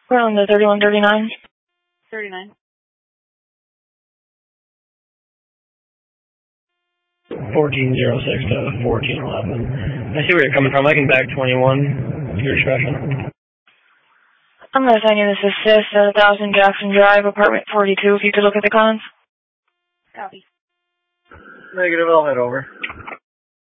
We're on the 3139. 39. 1406 to 1411. I see where you're coming from. I can back 21. Your discretion. I'm going to send you this assist at 1000 Jackson Drive, apartment 42, if you could look at the cons. Copy. Negative, I'll head over.